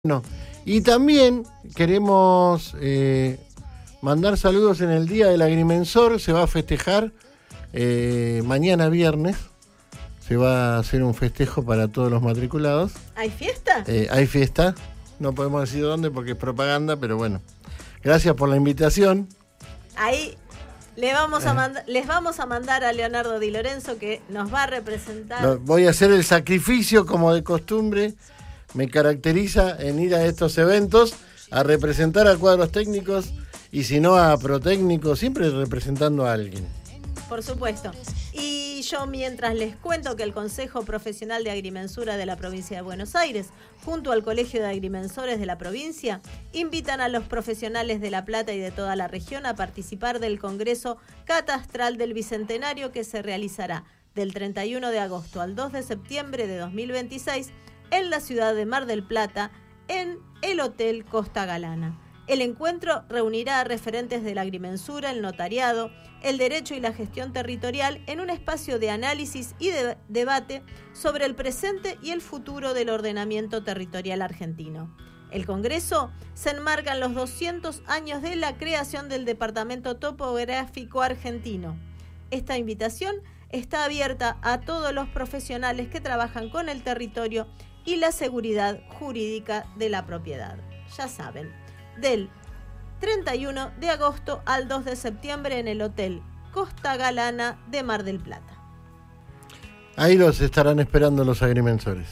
No. Y también queremos mandar saludos en el Día del Agrimensor. Se va a festejar mañana viernes. Se va a hacer un festejo para todos los matriculados. ¿Hay fiesta? Hay fiesta. No podemos decir dónde porque es propaganda, pero bueno. Gracias por la invitación. Ahí les vamos a mandar a Leonardo Di Lorenzo, que nos va a representar. Voy a hacer el sacrificio como de costumbre. Me caracteriza en ir a estos eventos a representar a cuadros técnicos y si no a protécnicos, siempre representando a alguien. Por supuesto. Y yo mientras les cuento que el Consejo Profesional de Agrimensura de la Provincia de Buenos Aires, junto al Colegio de Agrimensores de la provincia, invitan a los profesionales de La Plata y de toda la región a participar del Congreso Catastral del Bicentenario que se realizará del 31 de agosto al 2 de septiembre de 2026 en la ciudad de Mar del Plata, en el Hotel Costa Galana. El encuentro reunirá a referentes de la agrimensura, el notariado, el derecho y la gestión territorial en un espacio de análisis y de debate sobre el presente y el futuro del ordenamiento territorial argentino. El Congreso se enmarca en los 200 años de la creación del Departamento Topográfico Argentino. Esta invitación está abierta a todos los profesionales que trabajan con el territorio y la seguridad jurídica de la propiedad. Ya saben, del 31 de agosto al 2 de septiembre en el Hotel Costa Galana de Mar del Plata. Ahí los estarán esperando los agrimensores.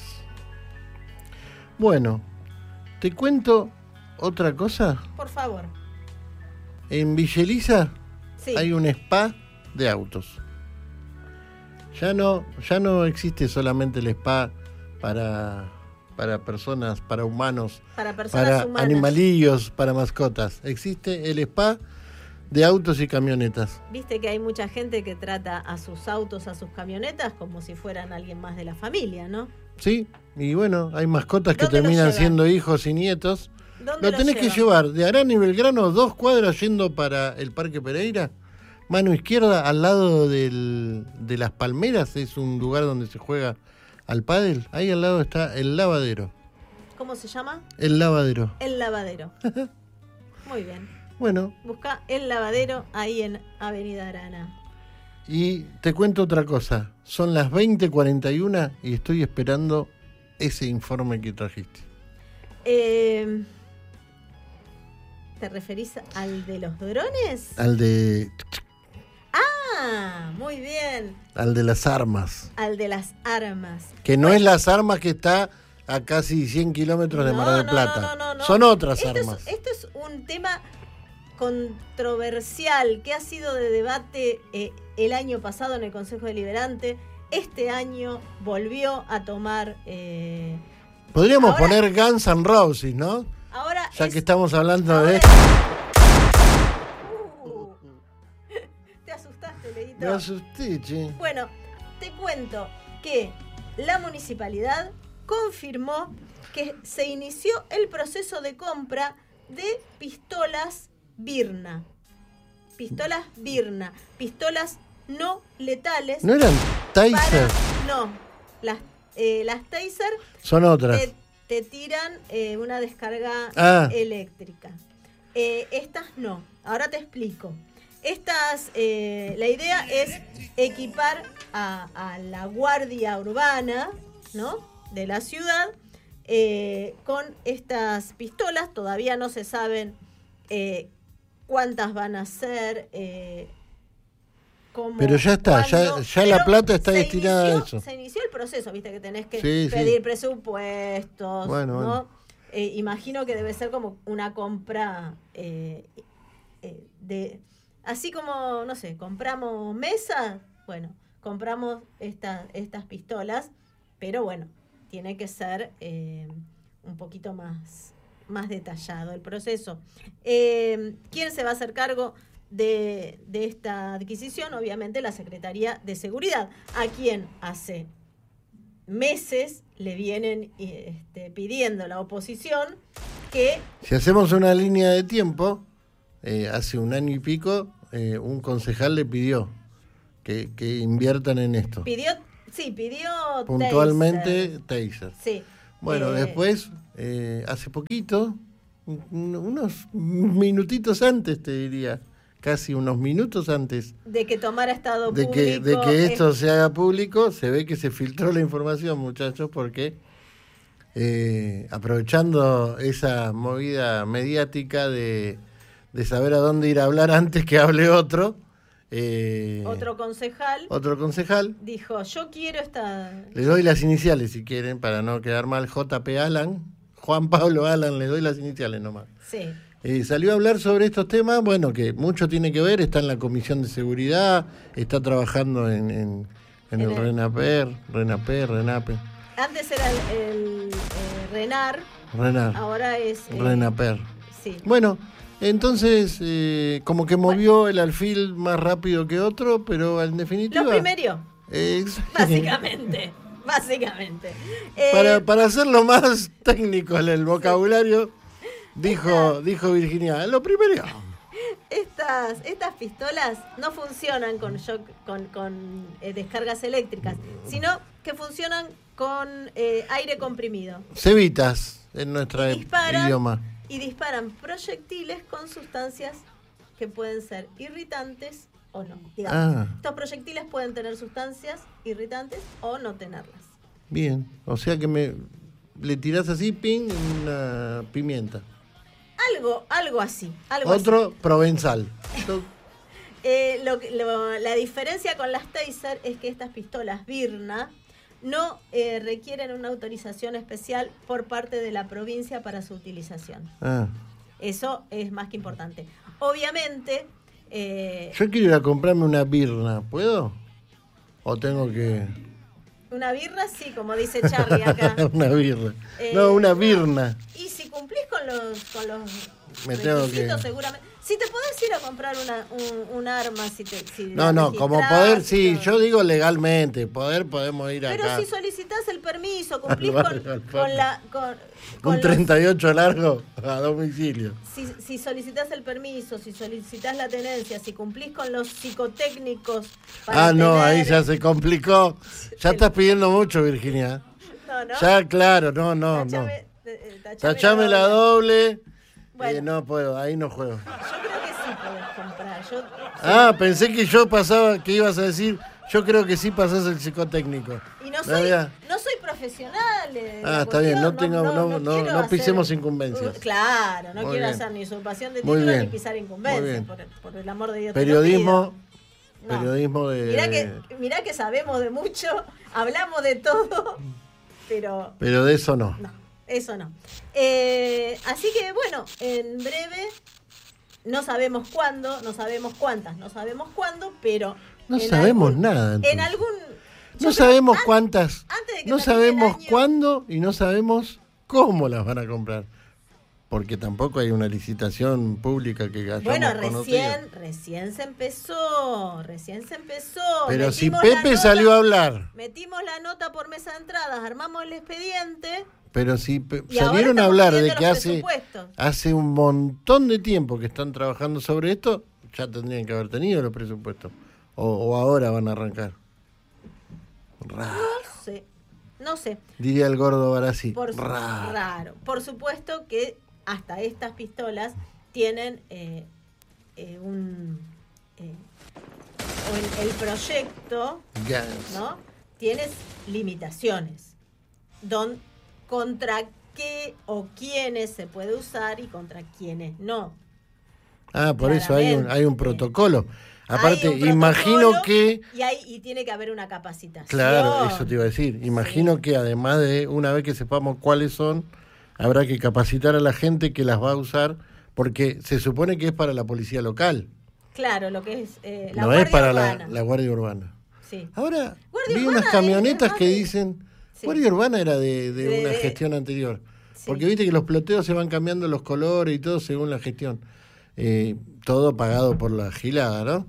Bueno, ¿te cuento otra cosa? Por favor. En Villa Elisa Sí. hay un spa de autos. Ya no existe solamente el spa para personas, para humanos, Para personas para humanas. animalillos, para mascotas. Existe el spa de autos y camionetas. Viste que hay mucha gente que trata a sus autos, a sus camionetas, como si fueran alguien más de la familia, ¿no? Sí, y bueno, hay mascotas que ¿Dónde los terminan llevan? siendo hijos y nietos. ¿Dónde Lo tenés que llevan? llevar de Arana y Belgrano 2 cuadras yendo para el Parque Pereira. Mano izquierda, al lado de las Palmeras, es un lugar donde se juega al pádel. Ahí al lado está el lavadero. ¿Cómo se llama? El lavadero. El Lavadero. Muy bien. Bueno, Busca El Lavadero ahí en Avenida Arana. y te cuento otra cosa. Son las 20:41 y estoy esperando ese informe que trajiste. ¿Te referís al de los drones? Al de Muy bien. al de las armas. Al de las armas. Que no es las armas que está a casi 100 kilómetros de Mar del Plata. No. Son otras Esto armas. Esto es un tema controversial que ha sido de debate el año pasado en el Consejo Deliberante. Este año volvió a tomar... Podríamos ahora- poner Guns N' Roses, ¿no? Ahora Ya es- que estamos hablando ahora de es- esto. Te asustaste, Leito. Me asusté, che. Bueno, te cuento que la municipalidad confirmó que se inició el proceso de compra de pistolas Birna. Pistolas Birna. Pistolas no letales. ¿No eran Taser? No. Las Taser Son otras. te tiran una descarga eléctrica. Estas no. Ahora te explico. Estas, la idea es equipar a la guardia urbana, ¿no?, de la ciudad con estas pistolas. Todavía no se saben cuántas van a ser, cómo, Pero ya está, cuándo, ya la pero plata está se destinada a inició- eso. Se inició el proceso, viste que tenés que Sí, pedir sí. presupuestos, Bueno, ¿no? bueno. Imagino que debe ser como una compra de... Así como, no sé, compramos mesas, bueno, compramos estas pistolas, pero bueno, tiene que ser un poquito más detallado el proceso. ¿Quién se va a hacer cargo de esta adquisición? Obviamente la Secretaría de Seguridad, a quien hace meses le vienen pidiendo la oposición que... Si hacemos una línea de tiempo, hace un año y pico, un concejal le pidió que inviertan en esto. pidió Puntualmente Taser. Sí. Bueno, después, hace poquito, unos minutitos antes, te diría, casi unos minutos antes de que tomara estado de público. de que esto se haga público, se ve que se filtró la información, muchachos, porque aprovechando esa movida mediática de saber a dónde ir a hablar antes que hable otro, otro concejal dijo, yo quiero esta... Les doy las iniciales si quieren, para no quedar mal. JP Alan, Juan Pablo Alan, les doy las iniciales nomás. Sí. Salió a hablar sobre estos temas, bueno, que mucho tiene que ver, está en la Comisión de Seguridad, está trabajando en el RENAPE. Antes era el RENAR, ahora es... RENAPER. Sí. Bueno, entonces, como que movió el alfil más rápido que otro, pero en definitiva... Lo primero. Básicamente. Para hacerlo más técnico el vocabulario, dijo Virginia, lo primero. Estas pistolas no funcionan con shock, con descargas eléctricas, sino que funcionan con aire comprimido. Cebitas en nuestro idioma. Y disparan proyectiles con sustancias que pueden ser irritantes o no. Digamos, estos proyectiles pueden tener sustancias irritantes o no tenerlas. Bien, o sea que le tirás así, ping, una pimienta. Algo así. Otro provenzal. La diferencia con las Taser es que estas pistolas Birna no requieren una autorización especial por parte de la provincia para su utilización. Eso es más que importante. Obviamente... yo quiero ir a comprarme una birna, ¿puedo? ¿O tengo que...? Una birra, sí, como dice Charlie acá. Una birra. No, una birna. Y si cumplís con los me tengo que... seguramente... Si te podés ir a comprar un arma, no, como poder, sí, yo digo legalmente, podemos ir pero acá. Pero si solicitas el permiso, cumplís con la... un 38 largo a domicilio. Si solicitas el permiso, si solicitas la tenencia, si cumplís con los psicotécnicos... ahí ya se complicó. Ya estás pidiendo mucho, Virginia. No. Ya, claro, no. Tachame la doble. Bueno. No puedo, ahí no juego. Yo creo que sí podés comprar. Pensé que que ibas a decir, yo creo que sí pasás el psicotécnico. Y no soy profesional. Está bien, no pisemos incumbencias. Claro, no quiero hacer ni usurpación de título ni pisar incumbencias, por el amor de Dios. Periodismo de... Mirá que sabemos de mucho, hablamos de todo, pero de eso no. Eso no. Así que bueno, en breve, no sabemos cuándo, no sabemos cuántas, no sabemos cuándo, pero... No sabemos nada. Entonces. En algún... No sabemos cuántas, no sabemos cuándo y no sabemos cómo las van a comprar. Porque tampoco hay una licitación pública que hayamos conocido. Recién se empezó. Pero si Pepe salió a hablar. Metimos la nota por mesa de entradas, armamos el expediente... Pero si salieron a hablar de que hace un montón de tiempo que están trabajando sobre esto, ya tendrían que haber tenido los presupuestos. O ahora van a arrancar. Raro. No sé. Diría el gordo Barassi. Raro. Por supuesto que hasta estas pistolas tienen el proyecto, ¿no? Tienes limitaciones. Contra qué o quiénes se puede usar y contra quiénes no. Por eso hay un protocolo. Aparte, imagino que... Y tiene que haber una capacitación. Claro, eso te iba a decir. Imagino que además de, una vez que sepamos cuáles son, habrá que capacitar a la gente que las va a usar, porque se supone que es para la policía local. Claro, lo que es la Guardia Urbana. La Guardia Urbana. Sí. Ahora, vi unas camionetas que dicen... Sí. Guardia Urbana era de una gestión anterior. Sí. Porque viste que los ploteos se van cambiando los colores y todo según la gestión. Todo pagado por la gilada, ¿no?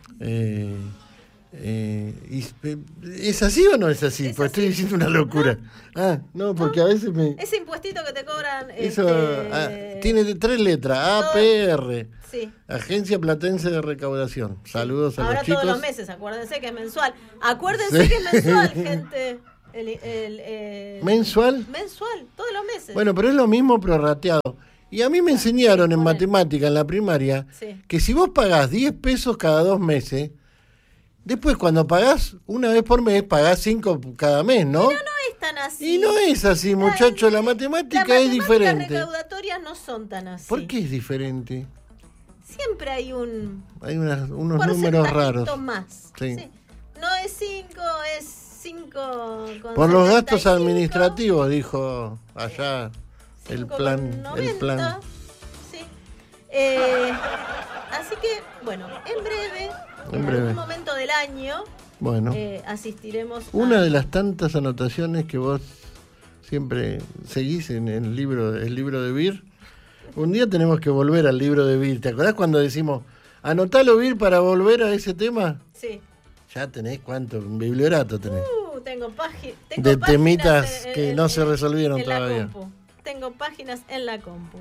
¿Es así o no es así? Pues estoy diciendo una locura. No, porque a veces ese impuestito que te cobran... Eso tiene 3 letras. APR. Sí. Agencia Platense de Recaudación. Saludos a los chicos. Ahora todos los meses, acuérdense que es mensual. Acuérdense que es mensual, gente. ¿Mensual? Mensual, todos los meses. Bueno, pero es lo mismo prorrateado. Y a mí me enseñaron en matemática, en la primaria, que si vos pagás 10 pesos cada 2 meses, después cuando pagás una vez por mes, pagás 5 cada mes, ¿no? Pero no es tan así. Y no es así, muchachos, la matemática es diferente. Las recaudatorias no son tan así. ¿Por qué es diferente? Siempre hay unos números raros. Más. Sí. Sí. No es 5, es 5. Por los gastos administrativos, dijo allá el plan. Sí. Así que, bueno, en algún momento del año, asistiremos una de las tantas anotaciones que vos siempre seguís en el libro de Beer. Un día tenemos que volver al libro de Beer. ¿Te acordás cuando decimos, anotalo Beer para volver a ese tema? Sí. Ya tenés cuánto, un bibliorato tenés. Tengo de temitas que no se resolvieron todavía. Tengo páginas en la compu.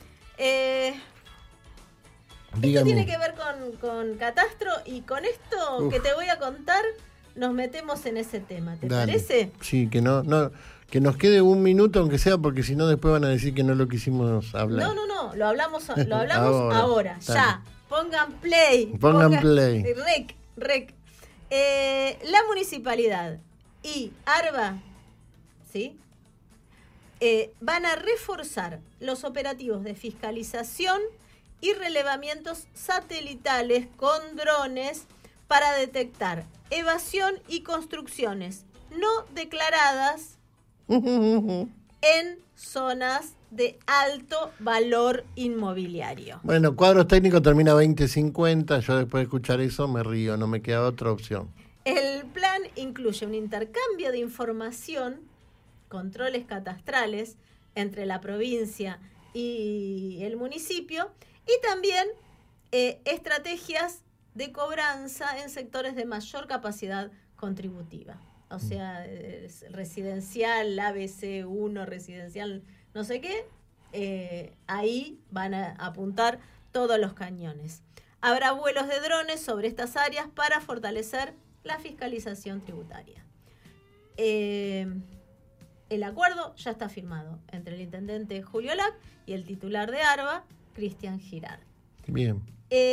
Dígame. Esto tiene que ver con catastro y con esto que te voy a contar nos metemos en ese tema. ¿Te parece? Sí, que que nos quede un minuto aunque sea, porque si no después van a decir que no lo quisimos hablar. No, lo hablamos ahora, ya. Pongan play. Pongan play. Rec. La municipalidad y ARBA, ¿sí? Van a reforzar los operativos de fiscalización y relevamientos satelitales con drones para detectar evasión y construcciones no declaradas en zonas de alto valor inmobiliario. Bueno, cuadros técnicos termina 2050, yo después de escuchar eso me río, no me queda otra opción. El plan incluye un intercambio de información, controles catastrales entre la provincia y el municipio y también estrategias de cobranza en sectores de mayor capacidad contributiva. O sea, residencial, ABC1, residencial, no sé qué, ahí van a apuntar todos los cañones. Habrá vuelos de drones sobre estas áreas para fortalecer la fiscalización tributaria. El acuerdo ya está firmado entre el intendente Julio Lac y el titular de ARBA, Cristian Girard. Bien.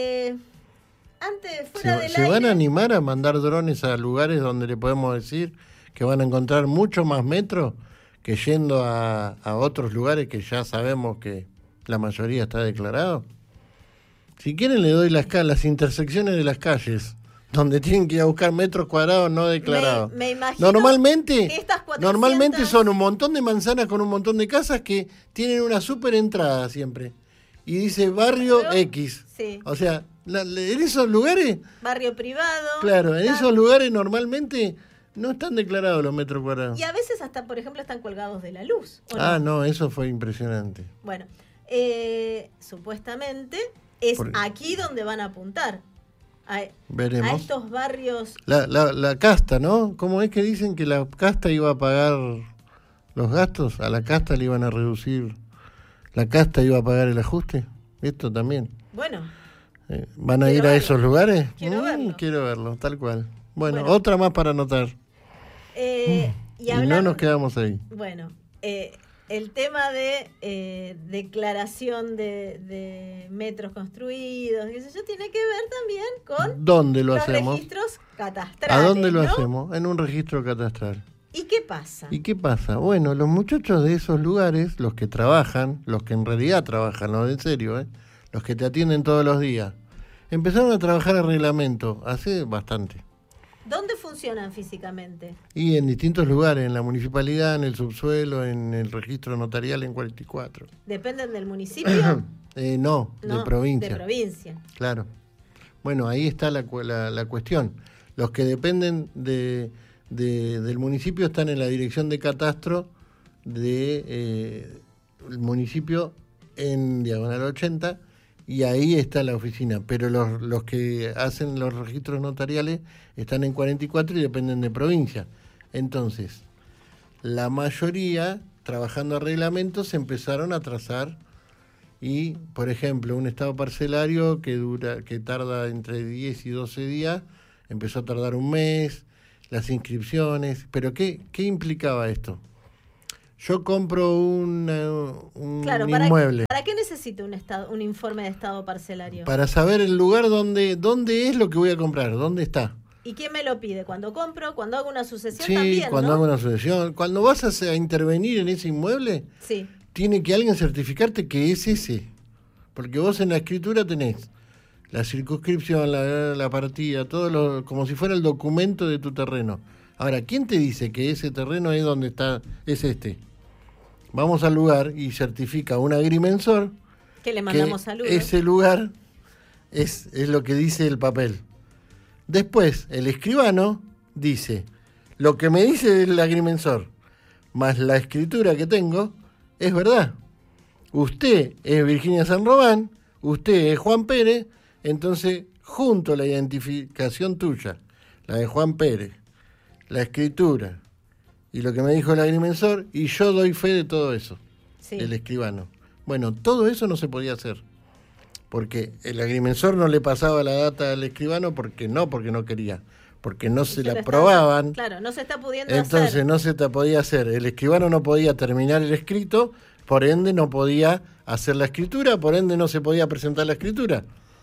¿Se van a animar a mandar drones a lugares donde le podemos decir que van a encontrar mucho más metros que yendo a otros lugares que ya sabemos que la mayoría está declarado? Si quieren le doy las intersecciones de las calles donde tienen que ir a buscar metros cuadrados no declarados. Me imagino normalmente que estas 400... son un montón de manzanas con un montón de casas que tienen una super entrada siempre. Y dice barrio X. Sí. O sea, en esos lugares... Barrio privado. Claro, en esos lugares normalmente no están declarados los metros cuadrados. Y a veces hasta, por ejemplo, están colgados de la luz. No, eso fue impresionante. Bueno, supuestamente es aquí donde van a apuntar. Veremos. A estos barrios... La casta, ¿no? ¿Cómo es que dicen que la casta iba a pagar los gastos? A la casta le iban a reducir... ¿La casta iba a pagar el ajuste? Esto también. Bueno. ¿Van a ir a esos lugares? Quiero verlo, tal cual. Bueno, otra más para anotar. Y no nos quedamos ahí. Bueno, el tema de declaración de metros construidos, qué sé yo, tiene que ver también con ¿dónde lo los hacemos? Registros catastrales. ¿A dónde lo ¿no? hacemos? En un registro catastral. ¿Y qué pasa? Bueno, los muchachos de esos lugares, los que trabajan, los que en realidad trabajan, no en serio, los que te atienden todos los días, empezaron a trabajar a reglamento hace bastante. ¿Dónde funcionan físicamente? Y en distintos lugares, en la municipalidad, en el subsuelo, en el registro notarial en 44. ¿Dependen del municipio? No, de provincia. De provincia. Claro. Bueno, ahí está la cuestión. Los que dependen del municipio están en la dirección de catastro del municipio en Diagonal 80 y ahí está la oficina, pero los que hacen los registros notariales están en 44 y dependen de provincia. Entonces, la mayoría, trabajando a reglamentos, se empezaron a trazar y, por ejemplo, un estado parcelario que tarda entre 10 y 12 días, empezó a tardar un mes. las inscripciones. ¿Pero qué implicaba esto? Yo compro un inmueble. ¿Para qué necesito un informe de estado parcelario? Para saber el lugar dónde es lo que voy a comprar, dónde está. ¿Y quién me lo pide? ¿Cuando compro? ¿Cuando hago una sucesión Sí, también, cuando ¿no? hago una sucesión. Cuando vas a intervenir en ese inmueble, sí, tiene que alguien certificarte que es ese. Porque vos en la escritura tenés la circunscripción, la partida, todo como si fuera el documento de tu terreno. Ahora, ¿quién te dice que ese terreno es donde está, es este? Vamos al lugar y certifica un agrimensor que le mandamos que saludos. ese lugar es lo que dice el papel. Después, el escribano dice, lo que me dice el agrimensor, más la escritura que tengo, es verdad. Usted es Virginia San Román, usted es Juan Pérez, entonces junto la identificación tuya, la de Juan Pérez, la escritura y lo que me dijo el agrimensor, y yo doy fe de todo eso, sí. El escribano. Bueno, todo eso no se podía hacer, porque el agrimensor no le pasaba la data al escribano porque no quería, porque no se la aprobaban. Claro, no se está pudiendo entonces hacer. No se podía hacer. El escribano no podía terminar el escrito, por ende no podía hacer la escritura, por ende no se podía presentar la escritura.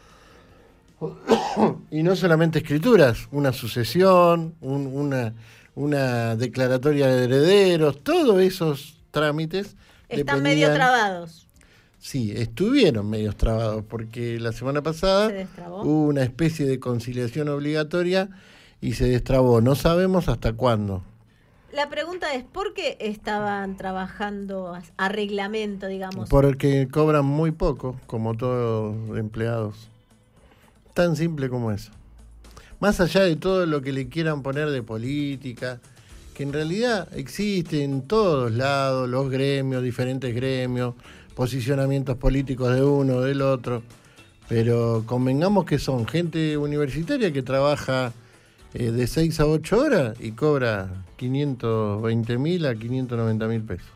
Y no solamente escrituras, una sucesión, una declaratoria de herederos, todos esos trámites están medio trabados. Sí, estuvieron medios trabados, porque la semana pasada hubo una especie de conciliación obligatoria y se destrabó. No sabemos hasta cuándo. La pregunta es, ¿por qué estaban trabajando a reglamento, digamos? Porque cobran muy poco, como todos los empleados. Tan simple como eso. Más allá de todo lo que le quieran poner de política, que en realidad existe en todos lados, los gremios, diferentes gremios, posicionamientos políticos de uno, del otro, pero convengamos que son gente universitaria que trabaja de 6 a 8 horas y cobra 520.000 a 590.000 pesos.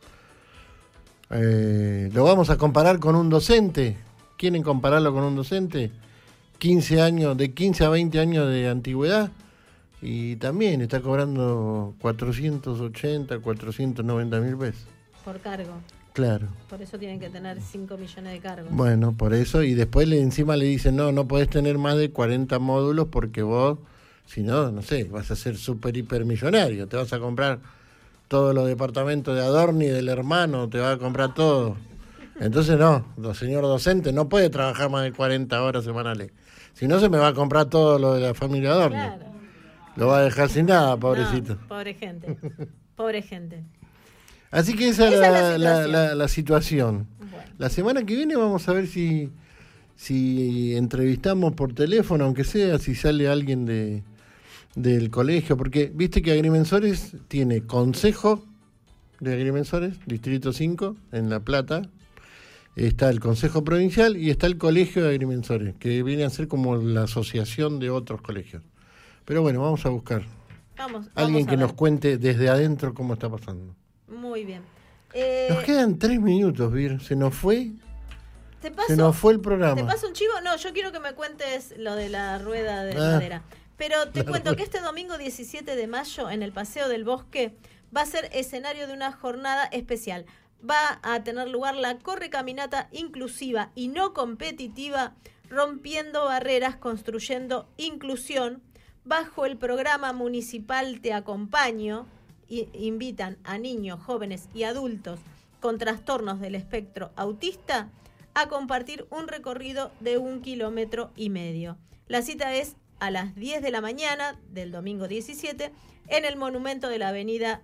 ¿Lo vamos a comparar con un docente? ¿Quieren compararlo con un docente? 15 años, de 15 a 20 años de antigüedad, y también está cobrando 480, 490.000 pesos. Por cargo. Claro. Por eso tienen que tener 5 millones de cargos. Bueno, por eso, y después encima le dicen, no podés tener más de 40 módulos porque vos, si no sé, vas a ser súper hipermillonario, te vas a comprar todos los departamentos de Adorni, del hermano, te vas a comprar todo. Entonces señor docente no puede trabajar más de 40 horas semanales. Si no, se me va a comprar todo lo de la familia Adorni. Claro. Lo va a dejar sin nada, pobrecito. No, pobre gente. Pobre gente. Así que esa es la situación. Bueno. La semana que viene vamos a ver si entrevistamos por teléfono, aunque sea, si sale alguien del colegio, porque viste que Agrimensores tiene Consejo de Agrimensores, Distrito 5, en La Plata. Está el Consejo Provincial y está el Colegio de Agrimensores, que viene a ser como la asociación de otros colegios. Pero bueno, vamos a buscar alguien que nos cuente desde adentro cómo está pasando. Muy bien. Nos quedan 3 minutos, Vir. Se nos fue. Se nos fue el programa. ¿Te paso un chivo? No, yo quiero que me cuentes lo de la rueda de madera. Pero te cuento que este domingo 17 de mayo, en el Paseo del Bosque, va a ser escenario de una jornada especial. Va a tener lugar la correcaminata inclusiva y no competitiva, rompiendo barreras, construyendo inclusión, bajo el programa municipal Te Acompaño. Invitan a niños, jóvenes y adultos con trastornos del espectro autista a compartir un recorrido de 1,5 kilómetros. La cita es a las 10 de la mañana del domingo 17 en el monumento de la avenida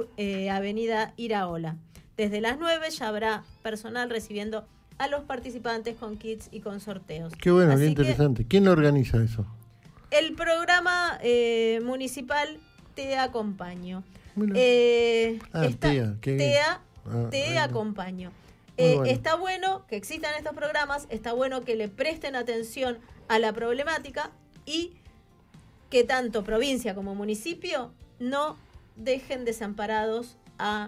Iraola. Desde las 9 ya habrá personal recibiendo a los participantes con kits y con sorteos. Qué bueno, qué interesante. ¿Quién lo organiza eso? El programa municipal Te Acompaño. Te Acompaño. Bueno. Está bueno que existan estos programas, está bueno que le presten atención a la problemática y que tanto provincia como municipio no dejen desamparados a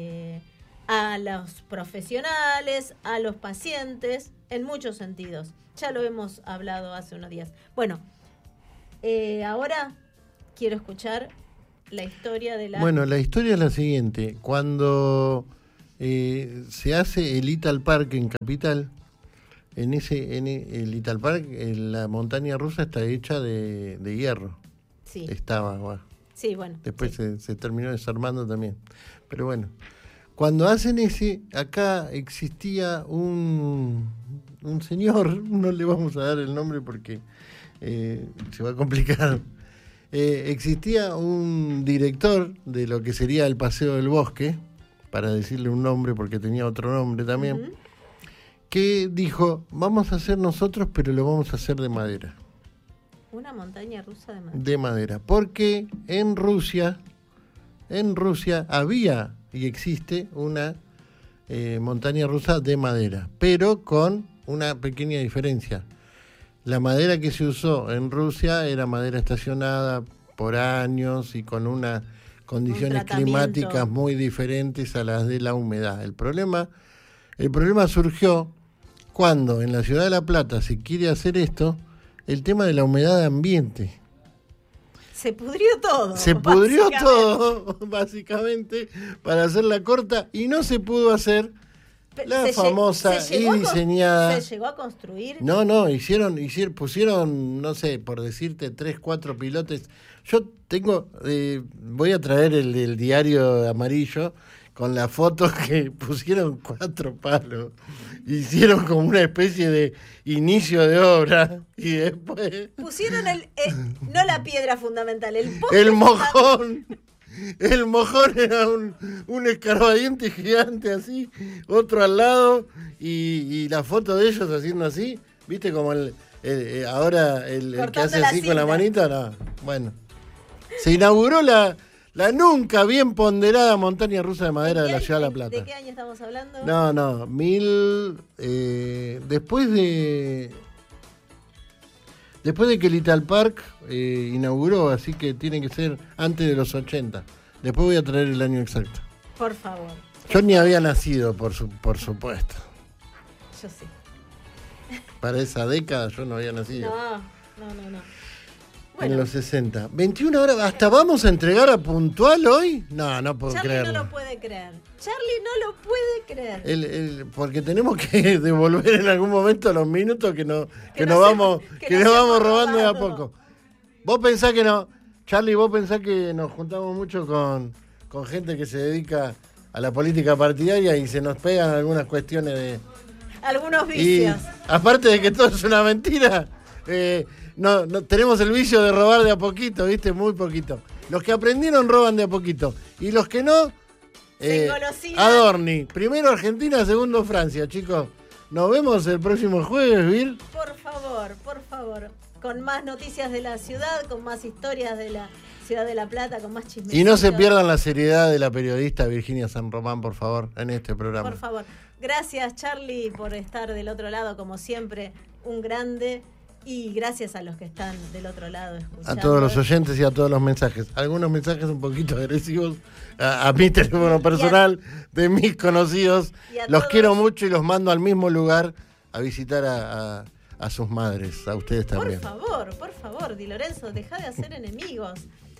los profesionales, a los pacientes, en muchos sentidos. Ya lo hemos hablado hace unos días. Bueno, ahora quiero escuchar la historia de la... Bueno, la historia es la siguiente. Cuando se hace el Ital Park en Capital, el Ital Park, la montaña rusa está hecha de hierro. Sí. Estaba, bueno. Sí, bueno. Después sí. se terminó desarmando también. Pero bueno, cuando hacen acá existía un señor, no le vamos a dar el nombre porque se va a complicar. Existía un director de lo que sería el Paseo del Bosque, para decirle un nombre porque tenía otro nombre también, que dijo, vamos a hacer nosotros, pero lo vamos a hacer de madera. Una montaña rusa de madera. De madera, porque en Rusia había y existe una montaña rusa de madera, pero con una pequeña diferencia. La madera que se usó en Rusia era madera estacionada por años y con unas condiciones climáticas muy diferentes a las de la humedad. El problema surgió cuando en la ciudad de La Plata se quiere hacer esto, el tema de la humedad ambiente. Se pudrió todo. Se pudrió todo, básicamente, para hacerla corta, y no se pudo hacer la famosa y diseñada. ¿Se llegó a construir? No, pusieron, no sé, por decirte, 3, 4 pilotes. Yo voy a traer el diario amarillo con la foto que pusieron 4 palos. Hicieron como una especie de inicio de obra y después... Pusieron no la piedra fundamental, el mojón. El mojón era un escarbadiente gigante así, otro al lado, y la foto de ellos haciendo así, ¿viste? Como ahora el que hace así con la manita, no. Bueno, se inauguró la nunca bien ponderada montaña rusa de madera de la ciudad de La Plata. ¿De qué año estamos hablando? No, después de que el Ital Park inauguró, así que tiene que ser antes de los 80. Después voy a traer el año exacto. Por favor. Yo ni había nacido, por supuesto. Yo sí. Para esa década yo no había nacido. No. Bueno. En los 60. 21 horas, ¿hasta vamos a entregar a puntual hoy? No puedo Charlie creerlo. no lo puede creer. Charlie no lo puede creer. Porque tenemos que devolver en algún momento los minutos que nos vamos robando de a poco. Vos pensás que no, Charlie, vos pensás que nos juntamos mucho con gente que se dedica a la política partidaria y se nos pegan algunas cuestiones de... Algunos vicios. Y aparte de que todo es una mentira, no tenemos el vicio de robar de a poquito, ¿viste? Muy poquito. Los que aprendieron roban de a poquito. Y los que no, Adorni. Primero Argentina, segundo Francia, chicos. Nos vemos el próximo jueves, Vir. Por favor. Con más noticias de la ciudad, con más historias de la ciudad de La Plata, con más chismes. Y no se pierdan la seriedad de la periodista Virginia San Román, por favor, en este programa. Por favor. Gracias, Charlie, por estar del otro lado, como siempre, un grande. Y gracias a los que están del otro lado escuchando. A todos los oyentes y a todos los mensajes. Algunos mensajes un poquito agresivos a mi teléfono personal, de mis conocidos. Los quiero mucho y los mando al mismo lugar a visitar a sus madres, a ustedes también. Por favor, Di Lorenzo, deja de hacer enemigos.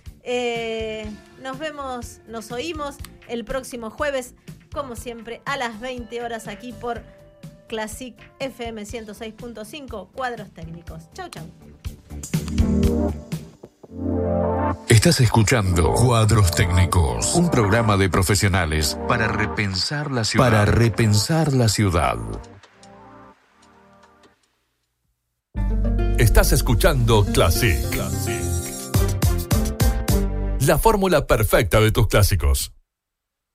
Nos oímos el próximo jueves, como siempre, a las 20 horas aquí por Classic FM 106.5, Cuadros Técnicos. Chau. Estás escuchando Cuadros Técnicos, un programa de profesionales para repensar la ciudad. Estás escuchando Classic. La fórmula perfecta de tus clásicos.